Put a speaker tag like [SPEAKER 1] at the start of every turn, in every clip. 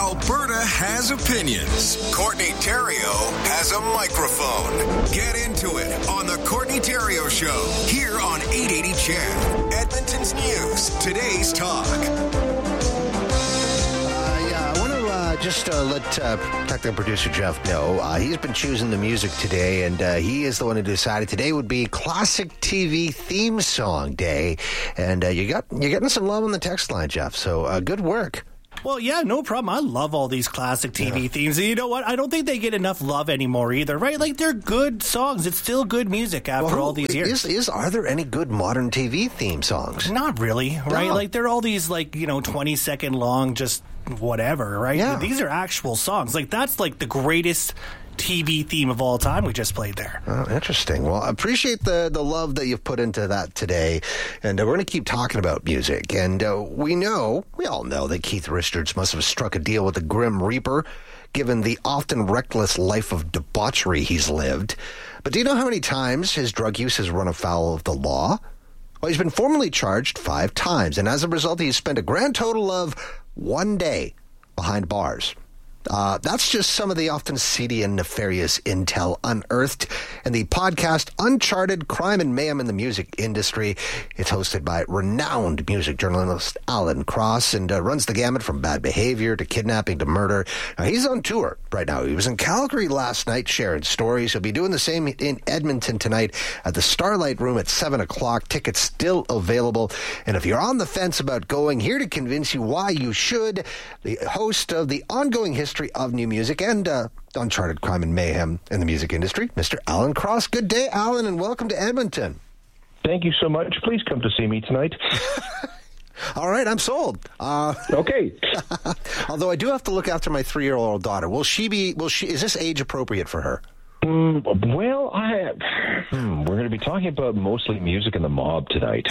[SPEAKER 1] Alberta has opinions. Courtney Theriault has a microphone. Get into it on the Courtney Theriault Show here on 880 CHED. Edmonton's News, today's talk.
[SPEAKER 2] Just let technical producer Jeff know. He's been choosing the music today, and he is the one who decided today would be Classic TV Theme Song Day. And you're getting some love on the text line, Jeff, so good work.
[SPEAKER 3] Well, yeah, no problem. I love all these classic TV themes. And you know what? I don't think they get enough love anymore either, right? Like, they're good songs. It's still good music after all these years.
[SPEAKER 2] Are there any good modern TV theme songs?
[SPEAKER 3] Not really, right? No. Like, they're all these, 20-second long, just whatever, right?
[SPEAKER 2] Yeah.
[SPEAKER 3] These are actual songs. Like, that's, the greatest TV theme of all time we just played there.
[SPEAKER 2] Oh, interesting. Well, I appreciate the love that you've put into that today. And we're going to keep talking about music. And we all know that Keith Richards must have struck a deal with the Grim Reaper, given the often reckless life of debauchery he's lived. But do you know how many times his drug use has run afoul of the law? Well, he's been formally charged 5 times. And as a result, he's spent a grand total of 1 day behind bars. That's just some of the often seedy and nefarious intel unearthed in the podcast Uncharted Crime and Mayhem in the Music Industry. It's hosted by renowned music journalist Alan Cross and runs the gamut from bad behavior to kidnapping to murder. Now, he's on tour right now. He was in Calgary last night sharing stories. He'll be doing the same in Edmonton tonight at the Starlight Room at 7 o'clock. Tickets still available. And if you're on the fence about going, here to convince you why you should, the host of the ongoing history of new music and Uncharted Crime and Mayhem in the Music Industry, Mr. Alan Cross. Good day, Alan, and welcome to Edmonton.
[SPEAKER 4] Thank you so much. Please come to see me tonight.
[SPEAKER 2] All right, I'm sold.
[SPEAKER 4] Okay.
[SPEAKER 2] Although I do have to look after my 3-year-old daughter. Is this age appropriate for her?
[SPEAKER 4] Well, we're going to be talking about mostly music and the mob tonight.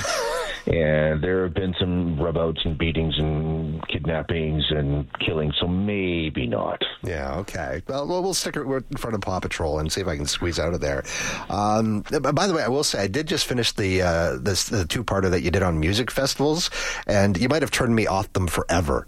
[SPEAKER 4] And there have been some rub-outs and beatings and kidnappings and killings, so maybe not.
[SPEAKER 2] Yeah, okay. Well, we'll stick it in front of Paw Patrol and see if I can squeeze out of there. By the way, I will say I did just finish the two-parter that you did on music festivals, and you might have turned me off them forever.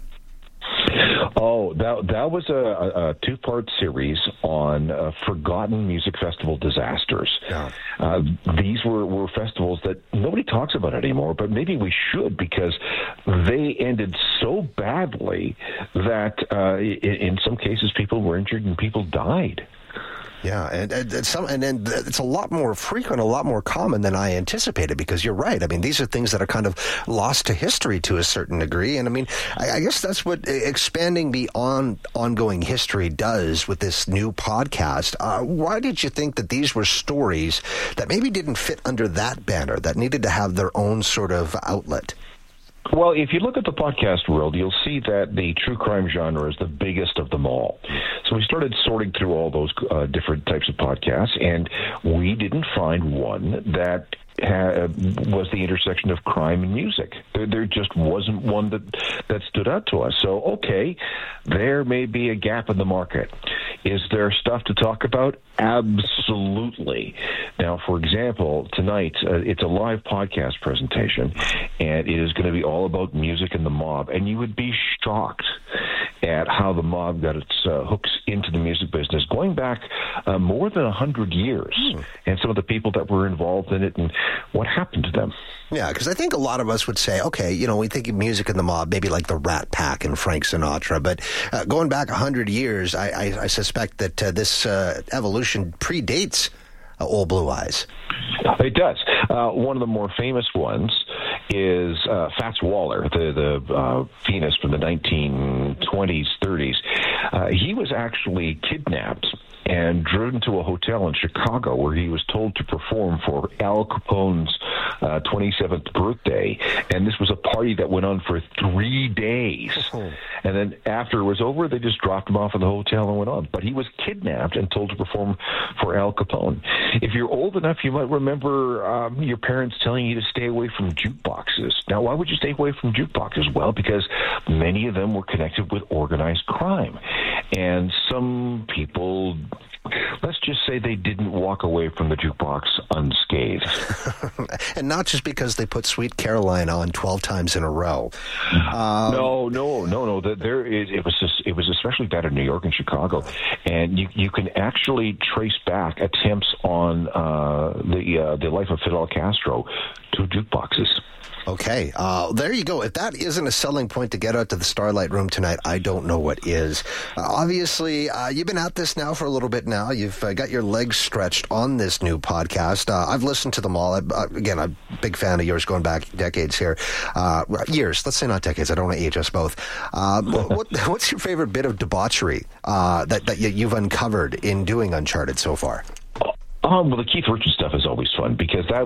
[SPEAKER 4] Oh, that was a 2-part series on forgotten music festival disasters.
[SPEAKER 2] Yeah.
[SPEAKER 4] These were festivals that nobody talks about anymore, but maybe we should, because they ended so badly that in some cases people were injured and people died.
[SPEAKER 2] Yeah, and it's a lot more frequent, a lot more common than I anticipated, because you're right. I mean, these are things that are kind of lost to history to a certain degree. And I mean, I guess that's what expanding beyond ongoing history does with this new podcast. Why did you think that these were stories that maybe didn't fit under that banner, that needed to have their own sort of outlet?
[SPEAKER 4] Well, if you look at the podcast world, you'll see that the true crime genre is the biggest of them all. So we started sorting through all those different types of podcasts, and we didn't find one that was the intersection of crime and music. There just wasn't one that stood out to us. So, okay, there may be a gap in the market. Is there stuff to talk about? Absolutely. Now, for example, tonight, it's a live podcast presentation, and it is going to be all about music and the mob. And you would be shocked at how the mob got its hooks into the music business, going back more than 100 years, and some of the people that were involved in it and what happened to them.
[SPEAKER 2] Yeah, because I think a lot of us would say, okay, we think of music and the mob, maybe like the Rat Pack and Frank Sinatra, but going back 100 years, I suspect that this evolution predates Old Blue Eyes.
[SPEAKER 4] It does. One of the more famous ones is Fats Waller, the pianist from the 1920s, 30s. He was actually kidnapped and driven to a hotel in Chicago where he was told to perform for Al Capone's 27th birthday. And this was a party that went on for 3 days. And then after it was over, they just dropped him off at the hotel and went on. But he was kidnapped and told to perform for Al Capone. If you're old enough, you might remember your parents telling you to stay away from jukeboxes. Now, why would you stay away from jukeboxes? Well, because many of them were connected with organized crime. And some people let's just say they didn't walk away from the jukebox unscathed.
[SPEAKER 2] And not just because they put Sweet Caroline on 12 times in a row.
[SPEAKER 4] No. It was especially bad in New York and Chicago, and you can actually trace back attempts on the life of Fidel Castro to jukeboxes.
[SPEAKER 2] Okay, there you go. If that isn't a selling point to get out to the Starlight Room tonight, I don't know what is. Obviously, you've been at this now for a little bit now. You've got your legs stretched on this new podcast. I've listened to them all. Again, I'm a big fan of yours going back decades here. Years, let's say not decades. I don't want to age us both. What's your favorite bit of debauchery that you've uncovered in doing Uncharted so far?
[SPEAKER 4] Well, the Keith Richards stuff is always fun because that